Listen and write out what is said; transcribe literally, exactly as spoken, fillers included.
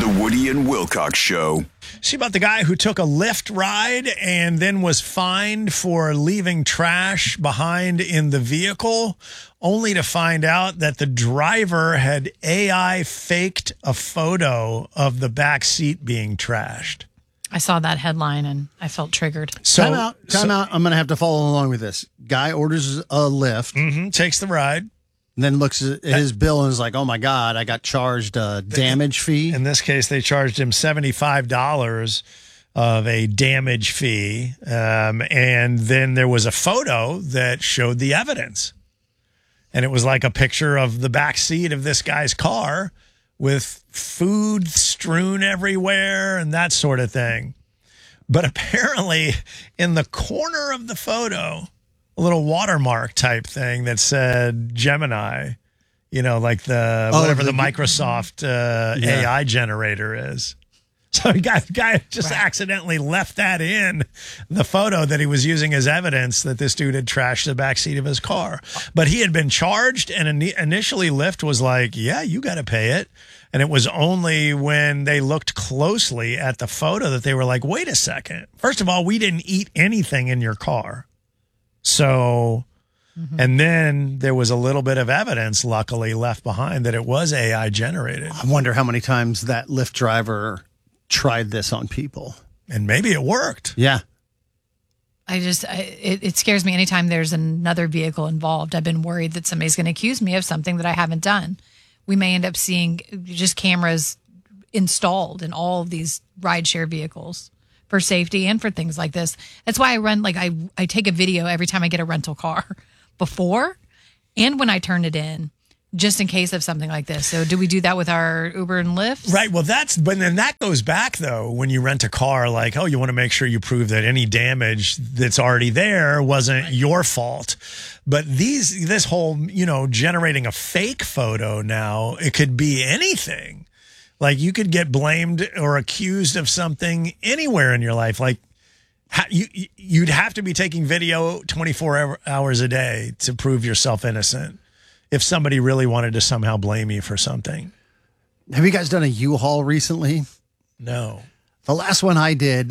The Woody and Wilcox Show. See about the guy who took a Lyft ride and then was fined for leaving trash behind in the vehicle, only to find out that the driver had A I faked a photo of the back seat being trashed. I saw that headline and I felt triggered. So, time out. Time so, out. I'm going to have to follow along with this. Guy orders a Lyft. Mm-hmm, takes the ride. Then looks at his bill and is like, oh, my God, I got charged a damage fee. In this case, they charged him seventy-five dollars of a damage fee. Um, and then there was a photo that showed the evidence. And it was like a picture of the back seat of this guy's car with food strewn everywhere and that sort of thing. But apparently, in the corner of the photo, a little watermark type thing that said Gemini, you know, like the oh, whatever the, the Microsoft uh, yeah. A I generator is. So the guy, guy just right. accidentally left that in the photo that he was using as evidence that this dude had trashed the backseat of his car. But he had been charged, and in initially Lyft was like, yeah, you got to pay it. And it was only when they looked closely at the photo that they were like, wait a second. First of all, we didn't eat anything in your car. So, mm-hmm. and then there was a little bit of evidence, luckily, left behind that it was A I generated. I wonder how many times that Lyft driver tried this on people. And maybe it worked. Yeah. I just, I, it, it scares me anytime there's another vehicle involved. I've been worried that somebody's going to accuse me of something that I haven't done. We may end up seeing just cameras installed in all of these rideshare vehicles for safety and for things like this. That's why I run, like I, I take a video every time I get a rental car before and when I turn it in, just in case of something like this. So do we do that with our Uber and Lyft? Right. Well, that's, but then that goes back though, when you rent a car, like, oh, you want to make sure you prove that any damage that's already there wasn't right. your fault. But these, this whole, you know, generating a fake photo now, it could be anything. Like you could get blamed or accused of something anywhere in your life. Like you, you'd have to be taking video twenty-four hours a day to prove yourself innocent if somebody really wanted to somehow blame you for something. Have you guys done a U-Haul recently? No. The last one I did,